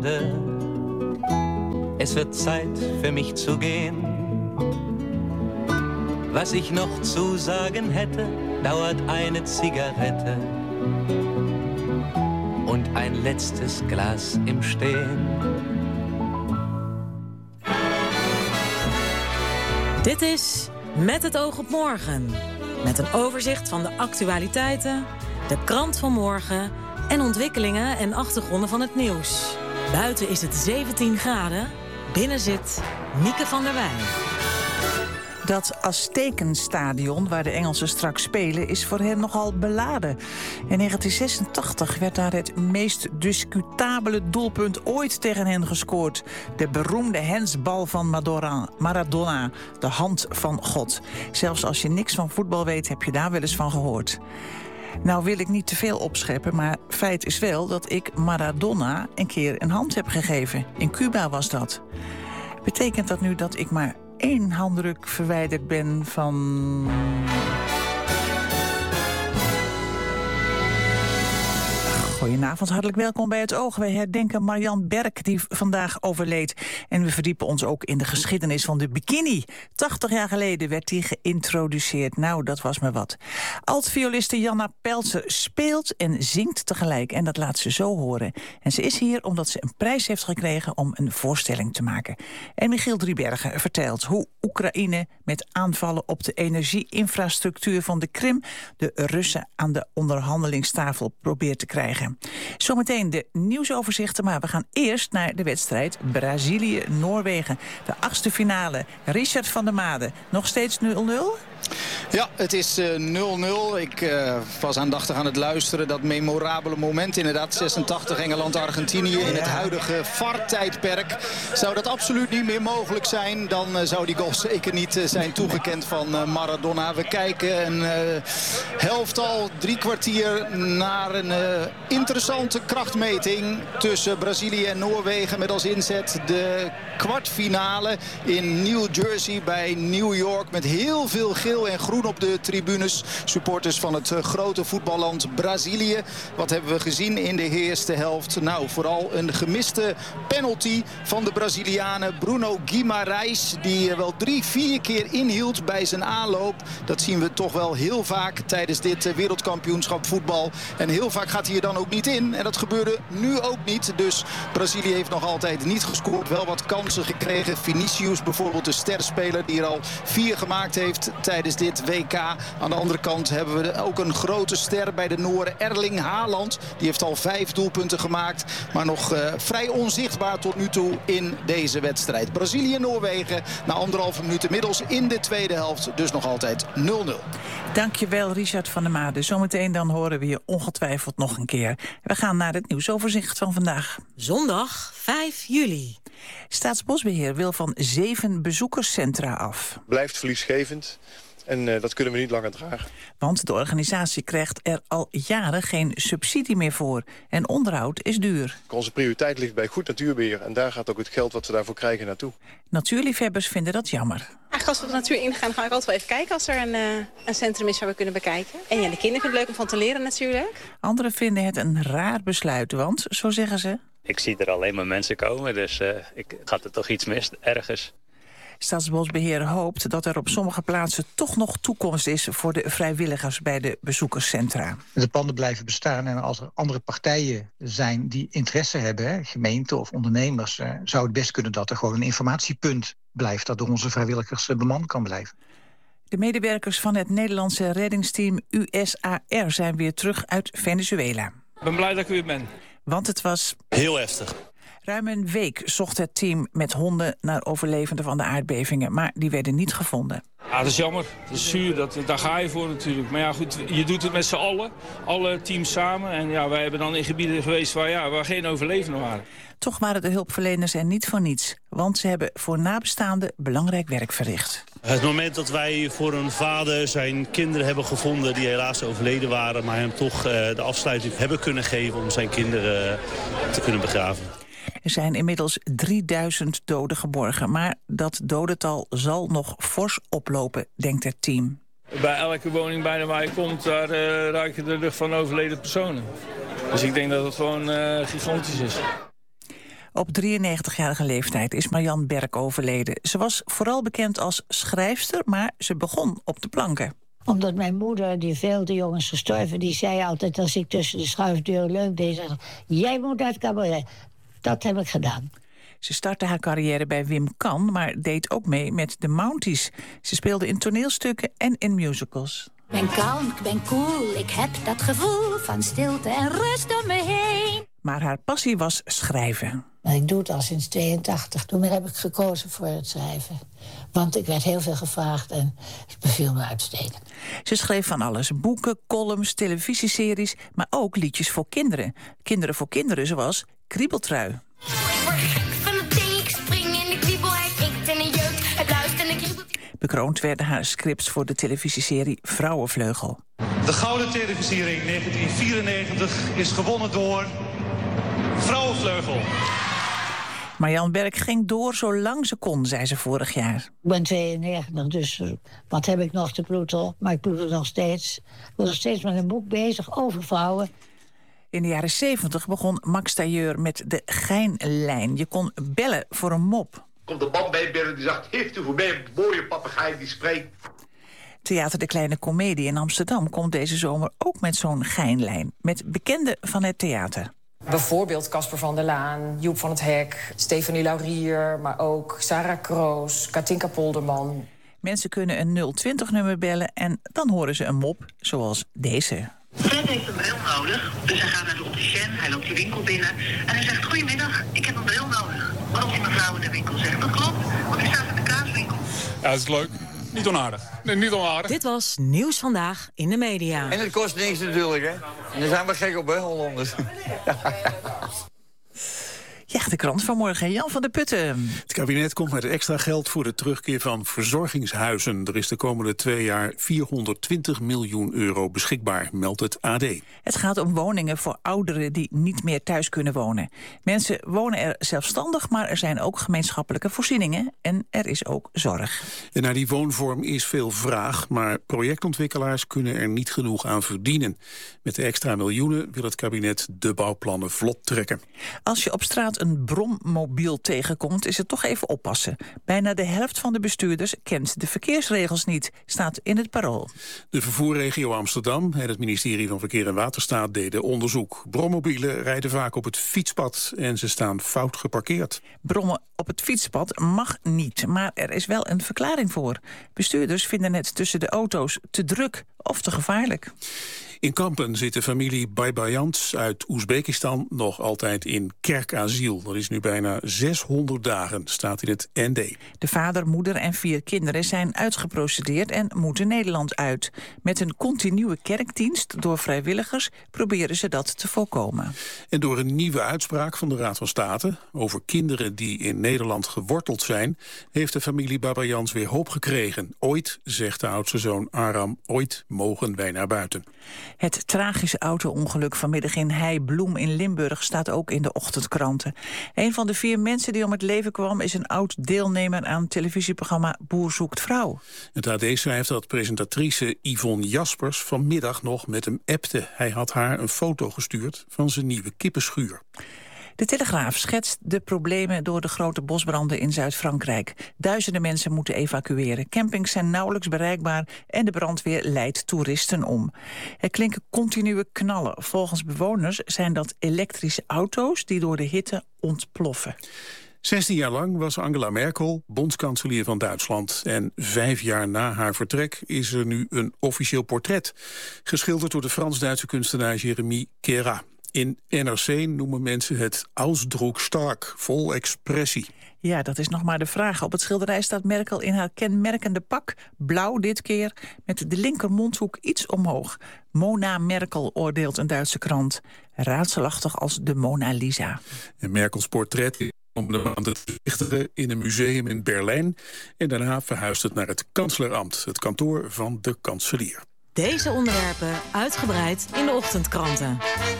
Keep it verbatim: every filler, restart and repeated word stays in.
Es wird Zeit für mich zu gehen. Was ich noch zu sagen hätte, dauert eine Zigarette und ein letztes Glas im Stehen. Dit is Met het oog op morgen. Met een overzicht van de actualiteiten, de krant van morgen en ontwikkelingen en achtergronden van het nieuws. Buiten is het zeventien graden, binnen zit Mieke van der Wij. Dat Aztekenstadion, waar de Engelsen straks spelen, is voor hen nogal beladen. In negentien zesentachtig werd daar het meest discutabele doelpunt ooit tegen hen gescoord. De beroemde hensbal van Maradona, de hand van God. Zelfs als je niks van voetbal weet, heb je daar wel eens van gehoord. Nou wil ik niet te veel opscheppen, maar feit is wel dat ik Maradona een keer een hand heb gegeven. In Cuba was dat. Betekent dat nu dat ik maar één handdruk verwijderd ben van... Goedenavond, hartelijk welkom bij Het Oog. Wij herdenken Marianne Berk, die vandaag overleed. En we verdiepen ons ook in de geschiedenis van de bikini. tachtig jaar geleden werd die geïntroduceerd. Nou, dat was maar wat. Altvioliste Janna Peltzer speelt en zingt tegelijk. En dat laat ze zo horen. En ze is hier omdat ze een prijs heeft gekregen om een voorstelling te maken. En Michiel Driebergen vertelt hoe Oekraïne met aanvallen op de energieinfrastructuur van de Krim de Russen aan de onderhandelingstafel probeert te krijgen. Zometeen de nieuwsoverzichten, maar we gaan eerst naar de wedstrijd Brazilië-Noorwegen. De achtste finale. Richard van der Made, nog steeds nul nul? Ja, het is uh, nul nul. Ik uh, was aandachtig aan het luisteren. Dat memorabele moment, inderdaad, zesentachtig Engeland-Argentinië in het huidige V A R-tijdperk. Zou dat absoluut niet meer mogelijk zijn, dan uh, zou die goal zeker niet uh, zijn toegekend van uh, Maradona. We kijken een uh, helftal, drie kwartier naar een uh, interessante krachtmeting tussen Brazilië en Noorwegen. Met als inzet de kwartfinale in New Jersey bij New York. Met heel veel geel en groen op de tribunes. Supporters van het grote voetballand Brazilië. Wat hebben we gezien in de eerste helft? Nou, vooral een gemiste penalty van de Brazilianen. Bruno Guimarães, die wel drie, vier keer inhield bij zijn aanloop. Dat zien we toch wel heel vaak tijdens dit wereldkampioenschap voetbal. En heel vaak gaat hij er dan ook niet in. En dat gebeurde nu ook niet. Dus Brazilië heeft nog altijd niet gescoord. Wel wat kansen gekregen. Vinicius bijvoorbeeld, de sterspeler die er al vier gemaakt heeft tijdens dit W K. Aan de andere kant hebben we ook een grote ster bij de Nooren, Erling Haaland. Die heeft al vijf doelpunten gemaakt, maar nog uh, vrij onzichtbaar tot nu toe in deze wedstrijd. Brazilië-Noorwegen na anderhalve minuut inmiddels in de tweede helft, dus nog altijd nul nul. Dankjewel, Richard van der Made. Zometeen dan horen we je ongetwijfeld nog een keer. We gaan naar het nieuwsoverzicht van vandaag. Zondag vijf juli. Staatsbosbeheer wil van zeven bezoekerscentra af. Blijft verliesgevend. En uh, dat kunnen we niet langer dragen. Want de organisatie krijgt er al jaren geen subsidie meer voor. En onderhoud is duur. Onze prioriteit ligt bij goed natuurbeheer. En daar gaat ook het geld wat we daarvoor krijgen naartoe. Natuurliefhebbers vinden dat jammer. Eigenlijk als we de natuur ingaan, ga ik altijd wel even kijken als er een, uh, een centrum is waar we kunnen bekijken. En ja, de kinderen vinden het leuk om van te leren natuurlijk. Anderen vinden het een raar besluit, want, zo zeggen ze... Ik zie er alleen maar mensen komen, dus uh, ik, gaat er toch iets mis ergens. Staatsbosbeheer hoopt dat er op sommige plaatsen toch nog toekomst is voor de vrijwilligers bij de bezoekerscentra. De panden blijven bestaan en als er andere partijen zijn die interesse hebben, hè, gemeenten of ondernemers, eh, zou het best kunnen dat er gewoon een informatiepunt blijft dat door onze vrijwilligers uh, bemand kan blijven. De medewerkers van het Nederlandse reddingsteam U S A R zijn weer terug uit Venezuela. Ik ben blij dat ik weer ben. Want het was heel heftig. Ruim een week zocht het team met honden naar overlevenden van de aardbevingen, maar die werden niet gevonden. Ja, dat is jammer. Dat is zuur. Dat, daar ga je voor natuurlijk. Maar ja, goed, je doet het met z'n allen. Alle teams samen. En ja, wij hebben dan in gebieden geweest waar, ja, waar geen overlevenden waren. Toch waren de hulpverleners er niet voor niets. Want ze hebben voor nabestaanden belangrijk werk verricht. Het moment dat wij voor een vader zijn kinderen hebben gevonden die helaas overleden waren, maar hem toch uh, de afsluiting hebben kunnen geven om zijn kinderen uh, te kunnen begraven. Er zijn inmiddels drieduizend doden geborgen. Maar dat dodental zal nog fors oplopen, denkt het team. Bij elke woning bijna waar je komt, daar uh, ruik je de lucht van overleden personen. Dus ik denk dat het gewoon uh, gigantisch is. Op drieënnegentigjarige leeftijd is Marianne Berk overleden. Ze was vooral bekend als schrijfster, maar ze begon op de planken. Omdat mijn moeder, die veel te jong is gestorven, die zei altijd als ik tussen de schuifdeuren leuk deed, zei, jij moet naar het cabaret. Dat heb ik gedaan. Ze startte haar carrière bij Wim Kan, maar deed ook mee met de Mounties. Ze speelde in toneelstukken en in musicals. Ik ben kalm, ik ben cool, ik heb dat gevoel van stilte en rust om me heen. Maar haar passie was schrijven. Ik doe het al sinds tweeëntachtig. Toen heb ik gekozen voor het schrijven. Want ik werd heel veel gevraagd en het beviel me uitstekend. Ze schreef van alles. Boeken, columns, televisieseries, maar ook liedjes voor kinderen. Kinderen voor kinderen, zoals Kriebeltrui. Ik word gek van het ding, ik spring in de kriebel, hij kikt en hij jeukt, hij bluist en hij kriebelt. Bekroond werden haar scripts voor de televisieserie Vrouwenvleugel. De Gouden Televisiering negentien vierennegentig is gewonnen door Vrouwenvleugel. Marianne Berk ging door zolang ze kon, zei ze vorig jaar. Ik ben tweeënnegentig, dus uh, wat heb ik nog te ploeteren? Maar ik ploeter nog steeds. Ik ben nog steeds met een boek bezig over vrouwen. In de jaren zeventig begon Max Tailleur met de Geinlijn. Je kon bellen voor een mop. Komt de man bij binnen die zegt, heeft u voor mij een mooie papegaai die spreekt? Theater De Kleine Comedie in Amsterdam komt deze zomer ook met zo'n Geinlijn. Met bekenden van het theater. Bijvoorbeeld Casper van der Laan, Joep van het Hek, Stefanie Laurier, maar ook Sarah Kroos, Katinka Polderman. Mensen kunnen een nul twintig nummer bellen en dan horen ze een mop zoals deze. Fred heeft een bril nodig, dus hij gaat naar de opticien, hij loopt die winkel binnen en hij zegt, goedemiddag, ik heb een bril nodig. Waarop die mevrouw in de winkel zegt, dat klopt, want hij staat in de kaaswinkel. Ja, dat is leuk. Niet onaardig. Nee, niet onaardig. Dit was Nieuws Vandaag in de media. En het kost niks natuurlijk, hè. En daar zijn we gek op, hè, Hollanders. Ja, de krant van morgen. Jan van der Putten. Het kabinet komt met extra geld voor de terugkeer van verzorgingshuizen. Er is de komende twee jaar vierhonderdtwintig miljoen euro beschikbaar, meldt het A D. Het gaat om woningen voor ouderen die niet meer thuis kunnen wonen. Mensen wonen er zelfstandig, maar er zijn ook gemeenschappelijke voorzieningen. En er is ook zorg. En naar die woonvorm is veel vraag, maar projectontwikkelaars kunnen er niet genoeg aan verdienen. Met de extra miljoenen wil het kabinet de bouwplannen vlot trekken. Als je op straat een brommobiel tegenkomt, is het toch even oppassen. Bijna de helft van de bestuurders kent de verkeersregels niet, staat in het Parool. De vervoerregio Amsterdam en het ministerie van Verkeer en Waterstaat deden onderzoek. Brommobielen rijden vaak op het fietspad en ze staan fout geparkeerd. Brommen op het fietspad mag niet, maar er is wel een verklaring voor. Bestuurders vinden het tussen de auto's te druk of te gevaarlijk. In Kampen zit de familie Baybayans uit Oezbekistan nog altijd in kerkasiel. Dat is nu bijna zeshonderd dagen, staat in het N D. De vader, moeder en vier kinderen zijn uitgeprocedeerd en moeten Nederland uit. Met een continue kerkdienst door vrijwilligers proberen ze dat te voorkomen. En door een nieuwe uitspraak van de Raad van State over kinderen die in Nederland geworteld zijn, heeft de familie Baybayans weer hoop gekregen. Ooit, zegt de oudste zoon Aram, ooit mogen wij naar buiten. Het tragische auto-ongeluk vanmiddag in Heibloem in Limburg staat ook in de ochtendkranten. Een van de vier mensen die om het leven kwam is een oud-deelnemer aan het televisieprogramma Boer zoekt vrouw. Het A D schrijft dat presentatrice Yvonne Jaspers vanmiddag nog met hem appte. Hij had haar een foto gestuurd van zijn nieuwe kippenschuur. De Telegraaf schetst de problemen door de grote bosbranden in Zuid-Frankrijk. Duizenden mensen moeten evacueren. Campings zijn nauwelijks bereikbaar en de brandweer leidt toeristen om. Er klinken continue knallen. Volgens bewoners zijn dat elektrische auto's die door de hitte ontploffen. zestien jaar lang was Angela Merkel bondskanselier van Duitsland. En vijf jaar na haar vertrek is er nu een officieel portret. Geschilderd door de Frans-Duitse kunstenaar Jérémy Kera. In N R C noemen mensen het ausdrucksstark, vol expressie. Ja, dat is nog maar de vraag. Op het schilderij staat Merkel in haar kenmerkende pak, blauw dit keer, met de linkermondhoek iets omhoog. Mona Merkel, oordeelt een Duitse krant. Raadselachtig als de Mona Lisa. En Merkels portret is om de maand te bezichtigen in een museum in Berlijn. En daarna verhuist het naar het kanslerambt, het kantoor van de kanselier. Deze onderwerpen uitgebreid in de ochtendkranten.